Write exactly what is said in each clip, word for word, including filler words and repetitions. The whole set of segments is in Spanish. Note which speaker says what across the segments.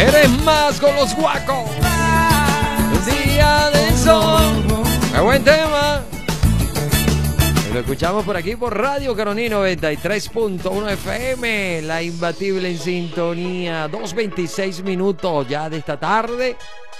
Speaker 1: Eres más con los guacos. El día del sol. ¡Qué buen tema! Lo escuchamos por aquí por Radio Caroní noventa y tres punto uno F M, la imbatible en sintonía. Dos veintiséis minutos ya de esta tarde.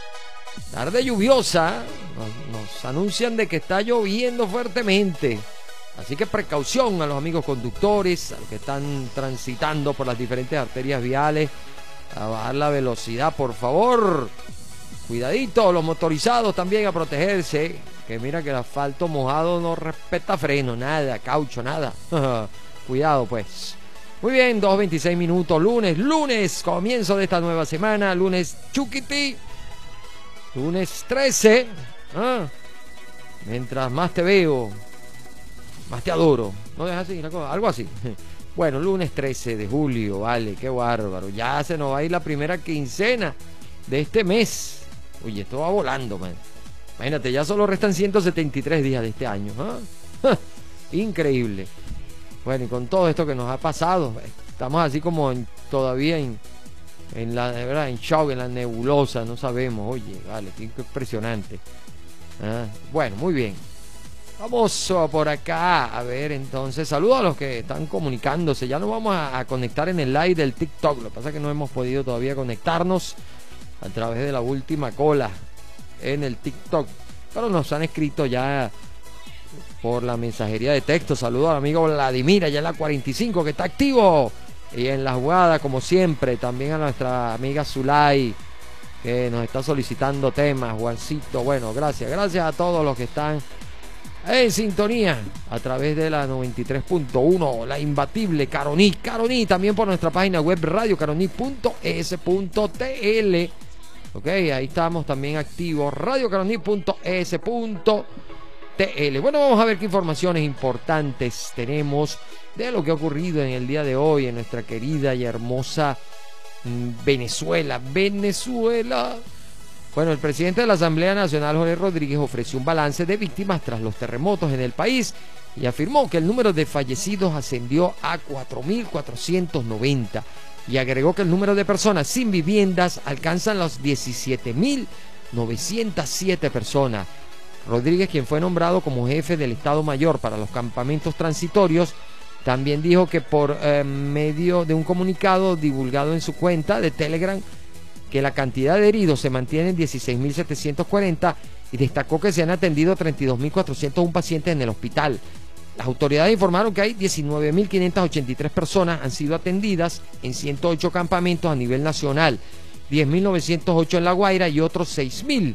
Speaker 1: Tarde lluviosa. Nos, nos anuncian de que está lloviendo fuertemente. Así que precaución a los amigos conductores, a los que están transitando por las diferentes arterias viales. A bajar la velocidad, por favor. Cuidadito, los motorizados también a protegerse. Que mira que el asfalto mojado no respeta freno, nada, caucho, nada. Cuidado pues. Muy bien, dos veintiséis minutos, lunes, lunes, comienzo de esta nueva semana, lunes Chuquiti, lunes trece. ¿Ah? Mientras más te veo, más te adoro. ¿No es así la cosa? Algo así. Bueno, lunes trece de julio, vale, qué bárbaro. Ya se nos va a ir la primera quincena de este mes. Oye, esto va volando, man. Imagínate, ya solo restan ciento setenta y tres días de este año. ¿Eh? Increíble. Bueno, y con todo esto que nos ha pasado, estamos así como en, todavía en, en la de verdad, en shock, en la nebulosa, no sabemos. Oye, vale, qué impresionante. ¿Eh? Bueno, muy bien. Vamos por acá a ver entonces. Saludos a los que están comunicándose. Ya nos vamos a, a conectar en el live del TikTok. Lo que pasa es que no hemos podido todavía conectarnos a través de la última cola en el TikTok, pero nos han escrito ya por la mensajería de texto. Saludos al amigo Vladimir allá en la cuarenta y cinco que está activo y en la jugada como siempre. También a nuestra amiga Zulay que nos está solicitando temas. Juancito, bueno, gracias, gracias a todos los que están en sintonía a través de la noventa y tres punto uno, la imbatible Caroní, Caroní, también por nuestra página web radio caroní punto es punto t l. Ok, ahí estamos también activos, radio caroní punto es punto t l. Bueno, vamos a ver qué informaciones importantes tenemos de lo que ha ocurrido en el día de hoy en nuestra querida y hermosa Venezuela. Venezuela. Bueno, el presidente de la Asamblea Nacional, Jorge Rodríguez, ofreció un balance de víctimas tras los terremotos en el país y afirmó que el número de fallecidos ascendió a cuatro mil cuatrocientos noventa. Y agregó que el número de personas sin viviendas alcanzan los diecisiete mil novecientas siete personas. Rodríguez, quien fue nombrado como jefe del Estado Mayor para los campamentos transitorios, también dijo que por eh, medio de un comunicado divulgado en su cuenta de Telegram, que la cantidad de heridos se mantiene en dieciséis mil setecientos cuarenta y destacó que se han atendido treinta y dos mil cuatrocientos uno pacientes en el hospital. Las autoridades informaron que hay diecinueve mil quinientas ochenta y tres personas han sido atendidas en ciento ocho campamentos a nivel nacional, diez mil novecientos ocho en La Guaira y otros seis mil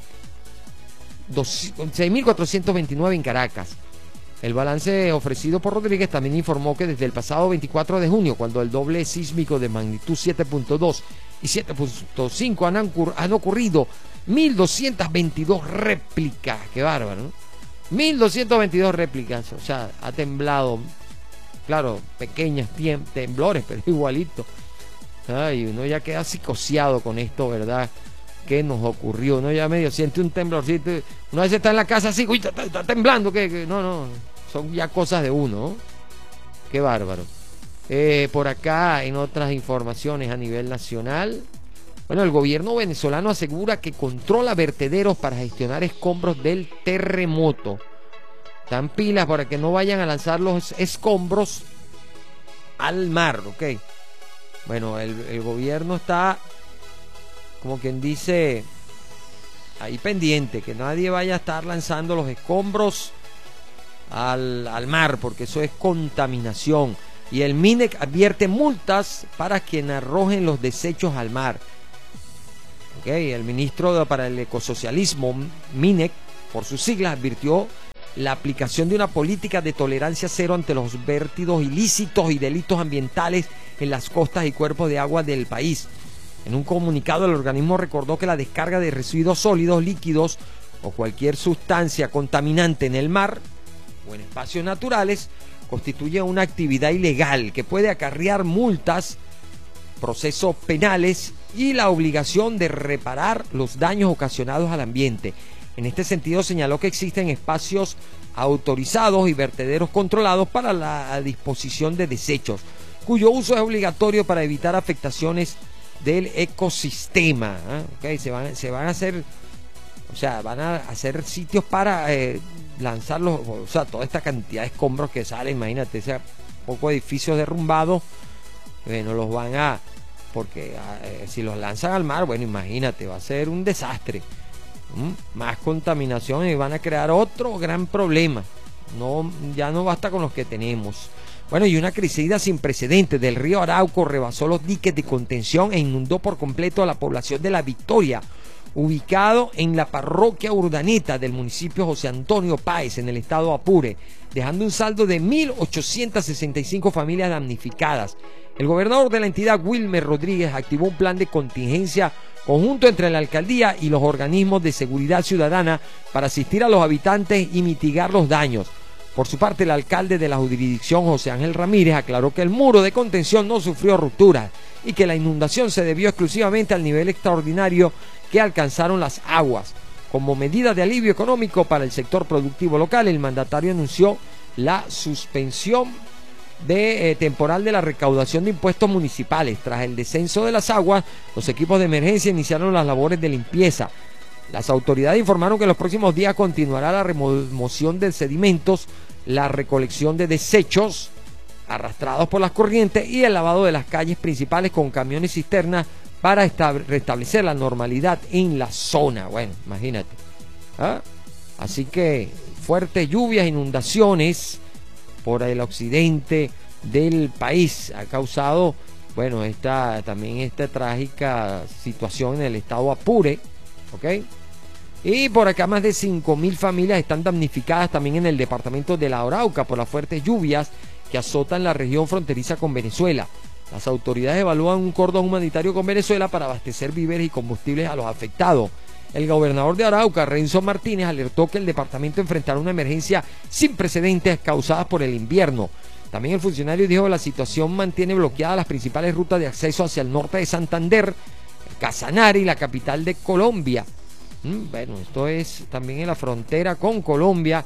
Speaker 1: cuatrocientos veintinueve en Caracas. El balance ofrecido por Rodríguez también informó que desde el pasado veinticuatro de junio, cuando el doble sísmico de magnitud siete punto dos y siete punto cinco han, han ocurrido mil doscientas veintidós réplicas. Qué bárbaro, ¿no? mil doscientas veintidós réplicas, o sea, ha temblado, claro, pequeños temblores, pero igualito. Ay, uno ya queda psicoseado con esto, ¿verdad? ¿Qué nos ocurrió? Uno ya medio siente un temblorcito, una vez está en la casa así, uy, está, está, está temblando, ¿qué? No, no, son ya cosas de uno, ¿no? Qué bárbaro. Eh, por acá, en otras informaciones a nivel nacional, bueno, el gobierno venezolano asegura que controla vertederos para gestionar escombros del terremoto. Dan pilas para que no vayan a lanzar los escombros al mar, ¿ok? Bueno, el, el gobierno está, como quien dice, ahí pendiente, que nadie vaya a estar lanzando los escombros al, al mar, porque eso es contaminación. Y el MINEC advierte multas para quien arrojen los desechos al mar. Okay, el ministro para el ecosocialismo, MINEC, por sus siglas, advirtió la aplicación de una política de tolerancia cero ante los vertidos ilícitos y delitos ambientales en las costas y cuerpos de agua del país. En un comunicado, el organismo recordó que la descarga de residuos sólidos, líquidos o cualquier sustancia contaminante en el mar o en espacios naturales constituye una actividad ilegal que puede acarrear multas, procesos penales y la obligación de reparar los daños ocasionados al ambiente. En este sentido, señaló que existen espacios autorizados y vertederos controlados para la disposición de desechos, cuyo uso es obligatorio para evitar afectaciones del ecosistema. ¿eh? Okay, se van, se van a hacer, o sea, van a hacer sitios para eh, lanzar los, o sea, toda esta cantidad de escombros que salen, imagínate, ese poco edificios derrumbados, bueno, los van a, porque eh, si los lanzan al mar, bueno, imagínate, va a ser un desastre. ¿Mm? Más contaminación y van a crear otro gran problema. No, ya no basta con los que tenemos. Bueno, y una crecida sin precedentes del río Arauco rebasó los diques de contención e inundó por completo a la población de La Victoria, ubicado en la parroquia Urdaneta del municipio José Antonio Páez, en el estado Apure, dejando un saldo de mil ochocientas sesenta y cinco familias damnificadas. El gobernador de la entidad, Wilmer Rodríguez, activó un plan de contingencia conjunto entre la alcaldía y los organismos de seguridad ciudadana para asistir a los habitantes y mitigar los daños. Por su parte, el alcalde de la jurisdicción, José Ángel Ramírez, aclaró que el muro de contención no sufrió rupturas y que la inundación se debió exclusivamente al nivel extraordinario que alcanzaron las aguas. Como medida de alivio económico para el sector productivo local, el mandatario anunció la suspensión de eh, temporal de la recaudación de impuestos municipales. Tras el descenso de las aguas, los equipos de emergencia iniciaron las labores de limpieza. Las autoridades informaron que en los próximos días continuará la remoción de sedimentos, la recolección de desechos arrastrados por las corrientes y el lavado de las calles principales con camiones cisternas para restablecer la normalidad en la zona. Bueno, imagínate. ¿Ah? Así que fuertes lluvias, inundaciones por el occidente del país ha causado, bueno, esta también esta trágica situación en el estado Apure, ¿ok? Y por acá más de cinco mil familias están damnificadas también en el departamento de La Arauca por las fuertes lluvias que azotan la región fronteriza con Venezuela. Las autoridades evalúan un cordón humanitario con Venezuela para abastecer víveres y combustibles a los afectados. El gobernador de Arauca, Renzo Martínez, alertó que el departamento enfrentará una emergencia sin precedentes causada por el invierno. También el funcionario dijo que la situación mantiene bloqueadas las principales rutas de acceso hacia el norte de Santander, Casanare y la capital de Colombia. Mm, bueno, esto es también en la frontera con Colombia,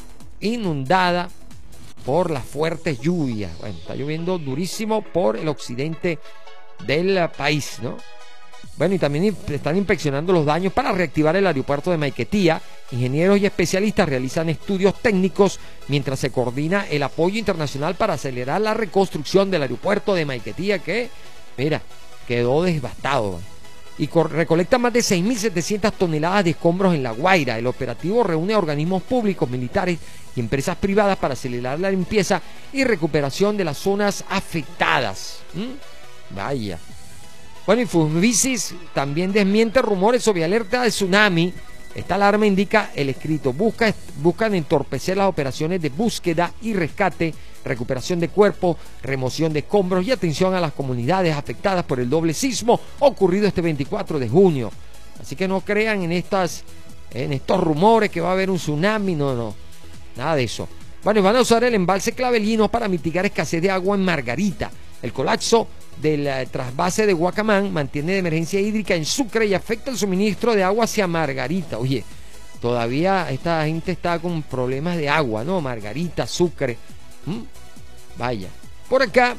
Speaker 1: inundada por las fuertes lluvias. Bueno, está lloviendo durísimo por el occidente del país, ¿no? Bueno, y también están inspeccionando los daños para reactivar el aeropuerto de Maiquetía. Ingenieros y especialistas realizan estudios técnicos mientras se coordina el apoyo internacional para acelerar la reconstrucción del aeropuerto de Maiquetía, que, mira, quedó devastado. Y recolecta más de seis mil setecientas toneladas de escombros en La Guaira. El operativo reúne a organismos públicos, militares y empresas privadas para acelerar la limpieza y recuperación de las zonas afectadas. ¿Mm? Vaya. Bueno, y Fusvisis también desmiente rumores sobre alerta de tsunami. Esta alarma indica el escrito: Busca, buscan entorpecer las operaciones de búsqueda y rescate, recuperación de cuerpos, remoción de escombros y atención a las comunidades afectadas por el doble sismo ocurrido este veinticuatro de junio. Así que no crean en estas, en estos rumores que va a haber un tsunami, no, no, nada de eso. Bueno, y van a usar el embalse Clavelino para mitigar escasez de agua en Margarita. El colapso del uh, trasvase de Guacamán mantiene de emergencia hídrica en Sucre y afecta el suministro de agua hacia Margarita. Oye, todavía esta gente está con problemas de agua, ¿no? Margarita, Sucre. ¿Mm? Vaya. Por acá,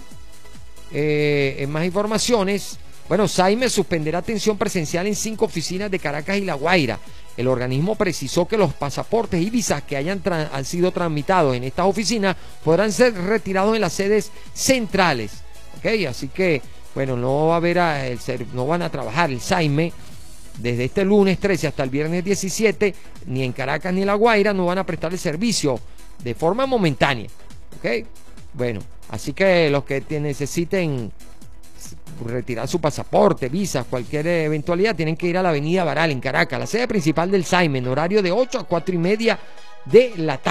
Speaker 1: eh, en más informaciones, bueno, SAIME suspenderá atención presencial en cinco oficinas de Caracas y La Guaira. El organismo precisó que los pasaportes y visas que hayan han sido tramitados en estas oficinas podrán ser retirados en las sedes centrales. Okay, así que, bueno, no va a haber a, el, no van a trabajar el SAIME desde este lunes trece hasta el viernes diecisiete, ni en Caracas ni en La Guaira, no van a prestar el servicio de forma momentánea. ¿Ok? Bueno, así que los que te necesiten retirar su pasaporte, visas, cualquier eventualidad, tienen que ir a la avenida Baral en Caracas, la sede principal del SAIME, en horario de ocho a cuatro y media de la tarde.